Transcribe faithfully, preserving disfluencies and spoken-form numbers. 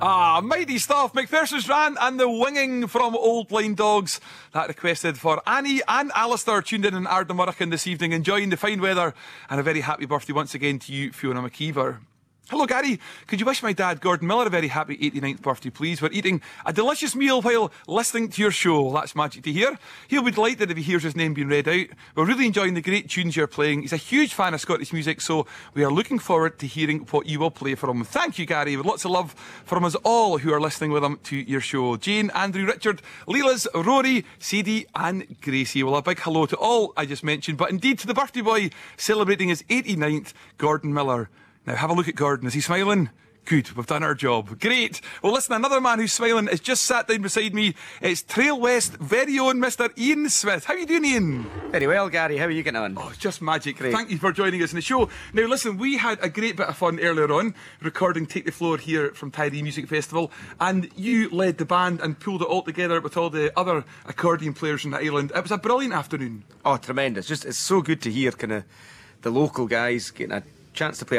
Ah, mighty stuff. McPherson's Rant and the winging from Old Blind Dogs. That requested for Annie and Alistair, tuned in in Ardnamurchan this evening, enjoying the fine weather. And a very happy birthday once again to you, Fiona McKeever. Hello, Gary. Could you wish my dad, Gordon Miller, a very happy eighty-ninth birthday, please? We're eating a delicious meal while listening to your show. That's magic to hear. He'll be delighted if he hears his name being read out. We're really enjoying the great tunes you're playing. He's a huge fan of Scottish music, so we are looking forward to hearing what you will play for him. Thank you, Gary, with lots of love from us all who are listening with him to your show. Jane, Andrew, Richard, Leela's, Rory, Sadie and Gracie. Well, a big hello to all I just mentioned, but indeed to the birthday boy celebrating his eighty-ninth, Gordon Miller. Now, have a look at Gordon. Is he smiling? Good, we've done our job. Great. Well, listen, another man who's smiling has just sat down beside me. It's Trail West very own Mister Ian Smith. How are you doing, Ian? Very well, Gary. How are you getting on? Oh, it's just magic. Great. Thank you for joining us in the show. Now, listen, we had a great bit of fun earlier on, recording Take the Floor here from Tyree Music Festival, and you led the band and pulled it all together with all the other accordion players in the island. It was a brilliant afternoon. Oh, tremendous. Just, it's so good to hear kind of the local guys getting a chance to play